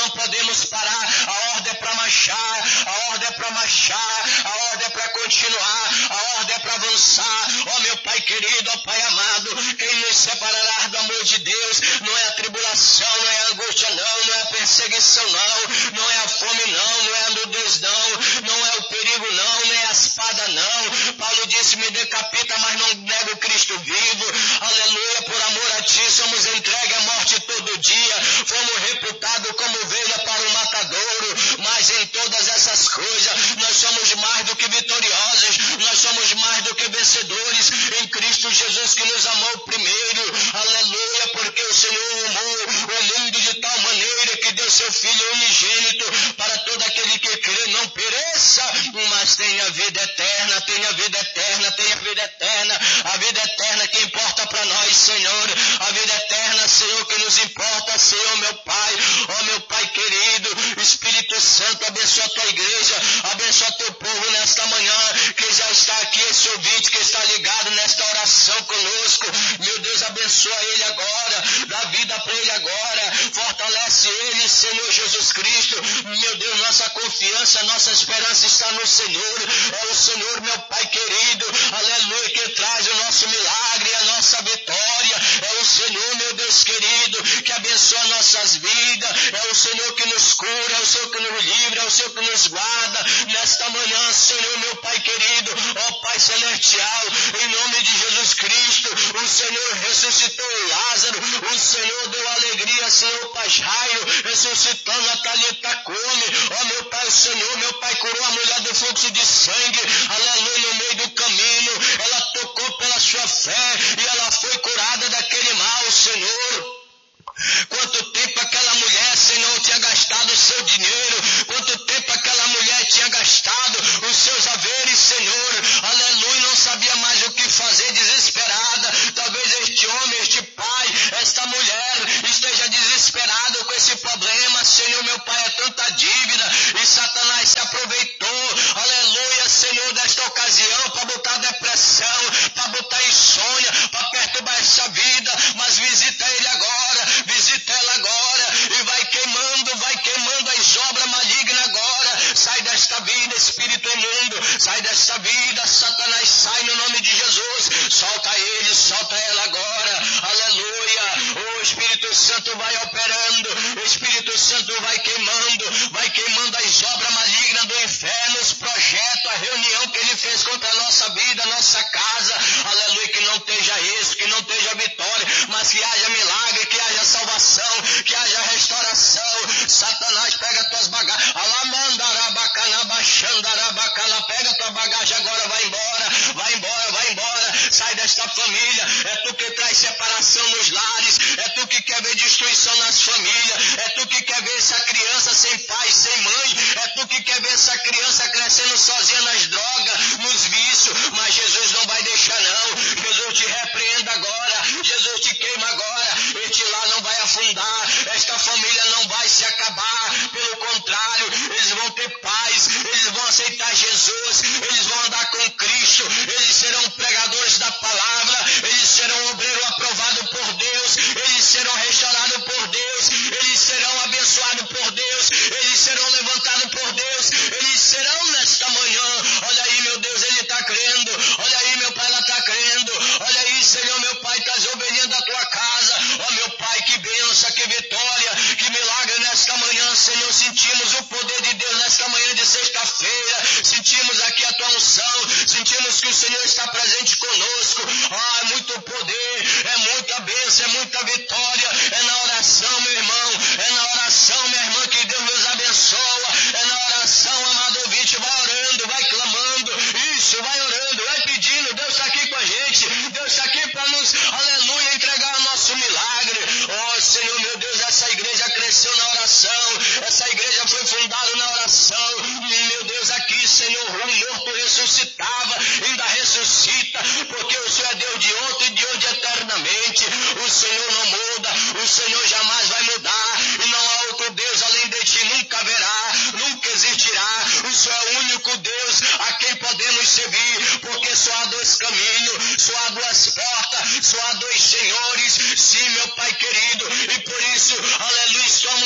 não podemos parar. A ordem é para marchar, a ordem é para marchar, a ordem é para continuar, a ordem é para avançar. Ó meu Pai querido, ó Pai amado, quem nos separará do amor de Deus? Não é a tribulação, não é a angústia, não é a perseguição, não é a fome, não é a nudez, não é o perigo, não é a espada, não. Paulo disse, me decapita, mas não nego Cristo vivo. Aleluia, por amor a ti somos entregues à morte todo dia, fomos reputados como ovelha para o matadouro, mas em todas essas coisas nós somos mais do que vitoriosos, nós somos mais do que vencedores em Cristo Jesus que nos amou primeiro. Aleluia, porque o Senhor amou o mundo de tal maneira que deu seu Filho unigênito para todo aquele que crê não pereça, mas tenha vida eterna, tenha vida eterna, tenha vida eterna. A vida eterna que importa para nós, Senhor, a vida eterna, Senhor, que nos importa, Senhor, meu Pai, ó meu Pai querido, Espírito Santo, abençoa a tua igreja, abençoa teu povo nesta manhã, que já está aqui, esse ouvinte que está ligado nesta oração conosco. Meu Deus, abençoa ele agora, dá vida para ele agora, fortalece ele, Senhor Jesus Cristo. Meu Deus, nossa confiança, nossa esperança está no Senhor. É o Senhor, meu Pai querido, aleluia, que traz o nosso milagre, a nossa vitória. É o Senhor, meu Deus querido, que abençoa nossas vidas. É o Senhor que nos cura, é o Senhor que nos livra, é o Senhor que nos guarda. Nesta manhã, Senhor, meu Pai querido, ó Pai celestial, em nome de Jesus Cristo, o Senhor ressuscitou Lázaro, o Senhor deu alegria, Senhor, Pai Jairo, ressuscitando a Talita Come. Ó meu Pai, o Senhor, meu Pai, curou a mulher do fluxo de sangue, aleluia, no meio do caminho, ela tocou pela sua fé e ela foi curada daquele mal, Senhor. Quanto tempo aquela mulher, Senhor, tinha gastado o seu dinheiro, quanto tempo aquela mulher tinha gastado os seus haveres, Senhor, aleluia, não sabia mais o que fazer, desesperada. Talvez este homem, este pai, esta mulher esteja desesperado com esse problema, Senhor, meu Pai, é tanta dívida, e Satanás se aproveitou, aleluia, Senhor, desta ocasião, para botar depressão, para botar insônia, para perturbar essa vida, mas visita ele agora, visita ela agora, e vai queimando as obras malignas agora. Sai desta vida, espírito imundo, sai desta vida, Satanás, sai no nome de Jesus, solta ele, solta ela agora, aleluia. O Espírito Santo vai operando, o Espírito Santo vai queimando as obras malignas do inferno, os projetos, a reunião que ele fez contra a nossa vida, a nossa casa, aleluia, que não esteja isso, que não esteja vitória, mas que haja milagre, que haja salvação, que haja restauração. Satanás, pega tuas bagagens, pega tua bagagem agora, vai embora, sai desta família. É tu que traz separação nos lares, é tu que quer ver destruição nas famílias, é tu que quer ver essa criança sem pai, sem mãe, é tu que quer ver essa criança crescendo sozinha nas drogas, nos vícios, mas Jesus não vai deixar não. Jesus te repreenda agora, Jesus te queima agora, este lar não vai afundar, esta família não vai se acabar, pelo contrário, eles vão ter paz, eles vão aceitar Jesus, eles vão andar com Cristo, eles serão pregadores da palavra, eles serão obreiro aprovado por Deus, eles serão restaurados por Deus, eles serão abençoados por Deus, eles serão levantados por Deus, eles serão nesta manhã. Olha aí, meu Deus, ele está crendo, olha aí, meu Pai, ela está crendo, olha aí, Senhor, meu Pai, está as ovelhinhas da tua casa. Ó meu Pai, que bênção, que vitória, que milagre nesta manhã, Senhor. Sentimos o poder de Deus nesta manhã de sexta-feira, sentimos aqui a tua unção, sentimos que o Senhor está presente conosco. É muito poder, é muita bênção, é muita vitória, é na oração, meu irmão, é na oração, minha irmã, que Deus nos abençoa, é na oração, amado ouvinte, vai orando, vai clamando, isso, vai orando, vai pedindo. Deus está aqui com a gente, Deus está aqui para nos, aleluia, entregar o nosso milagre. Oh Senhor, meu Deus, essa igreja cresceu na oração, essa igreja foi fundada na oração. Meu Deus, aqui, Senhor, o morto ressuscitava, ainda ressuscita, porque o Senhor é Deus de ontem e de hoje eternamente. O Senhor não muda, o Senhor jamais vai mudar, e não há outro Deus além de ti, nunca haverá, nunca existirá. O Senhor é o único Deus a quem podemos servir, porque só há dois caminhos, só há duas portas, só há dois senhores, sim, meu Pai querido, e por isso, aleluia,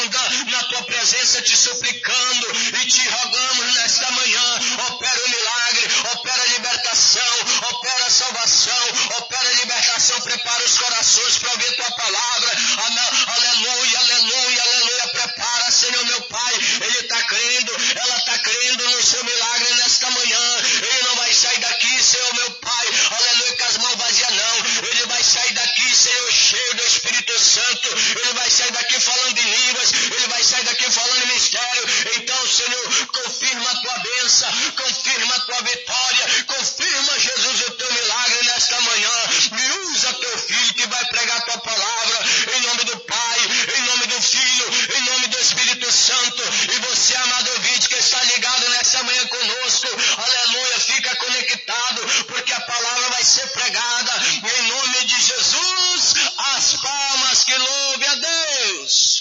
na tua presença te suplicando e te rogamos nesta manhã. Opera o milagre, opera a libertação, opera a salvação, opera a libertação. Prepara os corações para ouvir tua palavra. Aleluia, aleluia, aleluia. Prepara, Senhor meu Pai. Ele está crendo, ela está crendo no seu milagre nesta manhã. Ele não vai sair daqui, Senhor meu Pai, aleluia, com as mãos vazias não. Ele vai sair daqui, Senhor, cheio do Espírito Santo. Ele vai sair daqui falando em línguas. Ele vai sair daqui falando em mistério. Então, Senhor, confirma a tua bênção, confirma a tua vitória, confirma, Jesus, o teu milagre nesta manhã. Me usa teu filho que vai pregar a tua palavra, em nome do Pai, em nome do Filho, em nome do Espírito Santo. E você, amado ouvinte, que está ligado nessa manhã conosco, aleluia, fica conectado, porque a palavra vai ser pregada em nome de Jesus. As palmas que louve a Deus.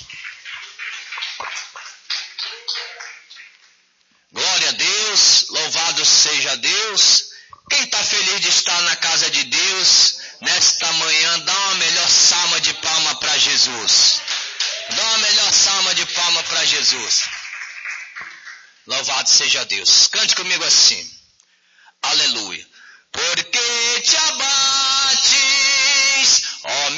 Glória a Deus, louvado seja Deus. Quem está feliz de estar na casa de Deus nesta manhã, dá uma melhor salva de palma para Jesus. Dá uma melhor salva de palma para Jesus. Louvado seja Deus. Cante comigo assim. Aleluia. Porque te abates, ó